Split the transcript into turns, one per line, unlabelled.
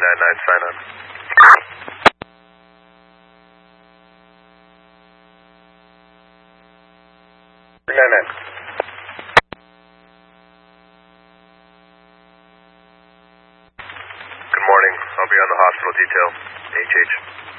399, sign on. Good morning. I'll be on the hospital detail. HH.